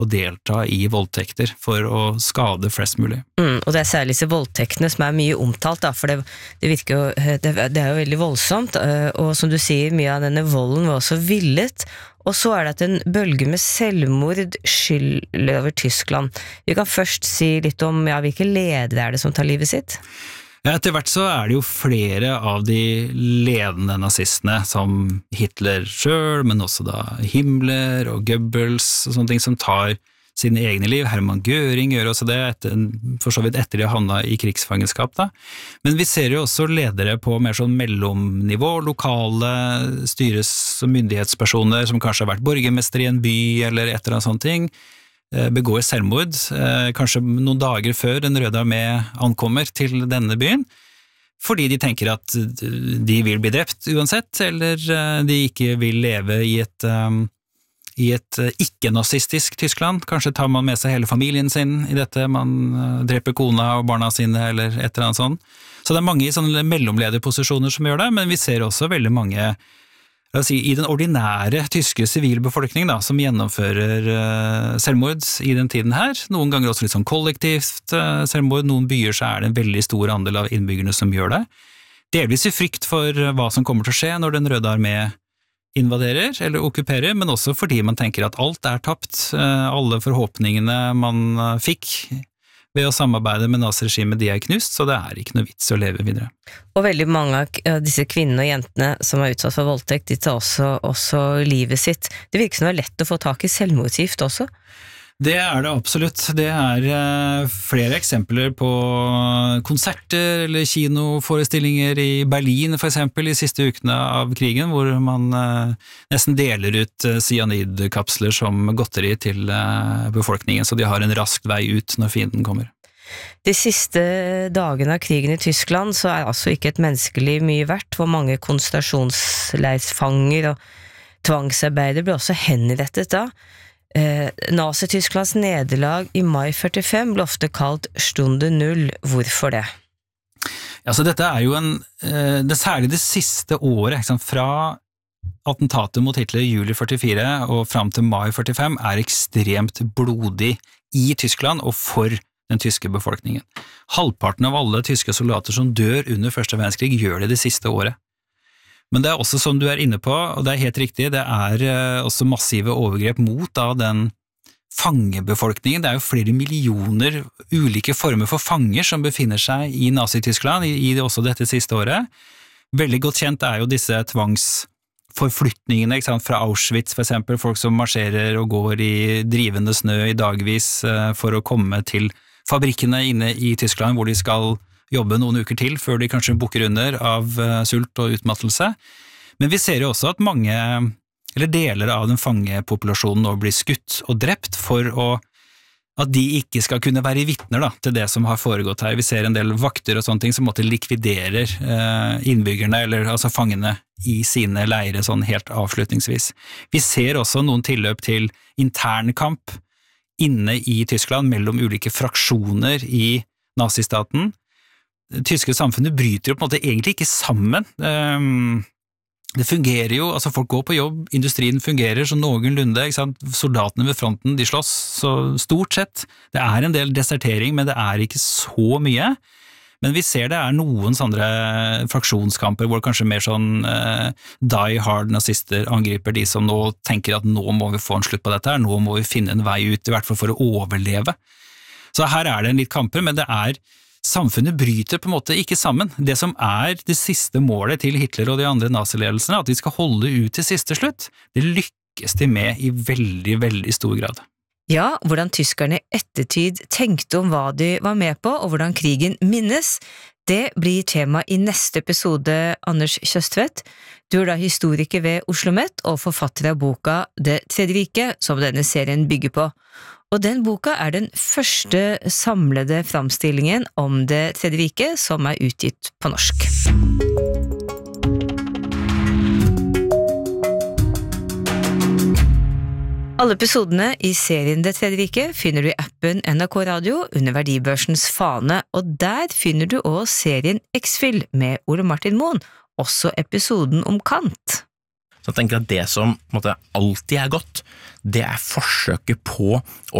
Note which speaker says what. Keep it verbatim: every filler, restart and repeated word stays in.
Speaker 1: å delta i voldtekter for å skade flest mulig.
Speaker 2: Mm, og det er særlig disse voldtektene som er mye omtalt, da, for det, det virker jo, det, det er jo veldig voldsomt, og som du sier, mye av denne volden var også villet, og så er det at en bølge med selvmord skyller over Tyskland. Vi kan først si litt om, ja, hvilke ledere er det som tar livet sitt?
Speaker 1: Ja, etter hvert så er det jo flere av de ledende nazistene, som Hitler selv, men også da Himmler og Goebbels og sånne ting, som tar sine egne liv. Hermann Göring gjør også det, etter, for så vidt etter de har havnet i krigsfangenskap da. Men vi ser jo også ledere på mer sånn mellomnivå, lokale styres- og myndighetspersoner, som kanskje har vært borgermester i en by, eller et eller annet sånt ting, begår selvmord, kanskje noen dager før den røde armé ankommer til denne byen, fordi de tenker at de vil bli drept uansett, eller de ikke vil leve i et, i et ikke-nazistisk Tyskland. Kanskje tar man med seg hele familien sin i dette, man dreper kona og barna sine, eller et eller annet sånt. Så det er mange i sånne mellomlederposisjoner som gjør det, men vi ser også veldig mange Si, i den ordinære tyske sivilbefolkningen da, som gjennomfører uh, selvmord i den tiden her, noen ganger også litt sånn kollektivt uh, selvmord, noen byer så er det en veldig stor andel av innbyggerne som gjør det, delvis i frykt for uh, hva som kommer til å skje når den røde armé invaderer eller okkuperer, men også fordi man tenker at alt er tapt, uh, alle forhåpningene man uh, fikk ved å samarbeide med naziregimet, de er knust, så det er ikke noe vits å leve videre.
Speaker 2: Og veldig mange av disse kvinnene og jentene som er utsatt for voldtekt, de tar også, også livet sitt. Det virker som det er lett å få tak i selvmordsgift også.
Speaker 1: Det er det absolutt. Det er uh, flere eksempler på konserter eller kinoforestillinger i Berlin for eksempel i siste ukene av krigen, hvor man uh, nesten deler ut uh, cyanidkapsler som godteri til uh, befolkningen, så de har en rask vei ut når fienden kommer.
Speaker 2: De siste dagene av krigen i Tyskland så er altså ikke et menneskeliv mye verdt, hvor mange konsentrasjonsleirsfanger og tvangsarbeider ble også henrettet da. Eh, Nazi-Tysklands nederlag i mai førtifem ble ofte kalt Stunde Null. Hvorfor det?
Speaker 1: Ja, så dette er jo en, eh, det er særlig det siste året, ikke sant, fra attentatet mot Hitler i juli førtifire og fram til mai førtifem er ekstremt blodig i Tyskland og for den tyske befolkningen. Halvparten av alle tyske soldater som dør under første verdenskrig gjør det det siste året. Men det er også, som du er inne på, og det er helt riktig, det er også massive overgrep mot da, den fangebefolkningen. Det er jo flere millioner ulike former for fanger som befinner seg i Nazi-Tyskland i, i også dette siste året. Veldig godt kjent er jo disse tvangsforflytningene, ikke sant, fra Auschwitz for eksempel, folk som marsjerer og går i drivende snø i dagvis for å komme til fabrikkene inne i Tyskland hvor de skal jobbe noen uker til før de kanskje bukker under av sult og utmattelse. Men vi ser jo også at mange, eller deler av den fangepopulasjonen nå blir skutt og drept for å, at de ikke skal kunne være vitner da, til det som har foregått her. Vi ser en del vakter og sånne ting som måtte likviderer eh, innbyggerne, eller altså fangene i sine leire sånn helt avslutningsvis. Vi ser også noen tilløp til internkamp inne i Tyskland mellom ulike fraksjoner i nazistaten. Det tyske samfunnet bryter jo på en måte egentlig ikke sammen. Det fungerer jo, altså folk går på jobb, industrien fungerer så noenlunde, ikke sant? Soldatene ved fronten, de slåss så stort sett. Det er en del desertering, men det er ikke så mye. Men vi ser det er noen sånne fraksjonskamper hvor kanskje mer sånn uh, die hard nazister angriper de som nå tenker at nå må vi få en slutt på dette her, nå må vi finne en vei ut, i hvert fall for å overleve. Så her er det en litt kamper, men det er samfunnet bryter på en måte ikke sammen. Det som er det siste målet til Hitler og de andre naziledelsene, at de skal holde ut til siste slutt, det lykkes de med i veldig, veldig stor grad.
Speaker 2: Ja, hvordan tyskerne i ettertid tenkte om hva de var med på, og hvordan krigen minnes, det blir tema i neste episode, Anders Kjøstvedt. Du er da historiker ved OsloMet og forfatter av boka Det tredje riket, som denne serien bygger på. Og den boka er den første samlede framstillingen om Det tredje riket som er utgitt på norsk. Alle episodene i serien Det tredje riket finner du i appen N R K Radio under Verdibørsens fane, og der finner du også serien X-Fill med Ole Martin Moen, også episoden om Kant.
Speaker 3: Så jeg tenker at det som på en måte, alltid er godt, det er forsøket på å